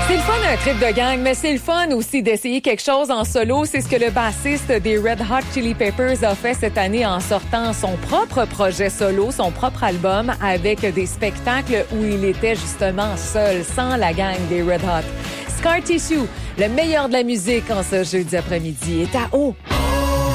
C'est le fun un trip de gang, mais c'est le fun aussi d'essayer quelque chose en solo. C'est ce que le bassiste des Red Hot Chili Peppers a fait cette année en sortant son propre projet solo, son propre album, avec des spectacles où il était justement seul, sans la gang des Red Hot. Scar Tissue, le meilleur de la musique en ce jeudi après-midi, est à haut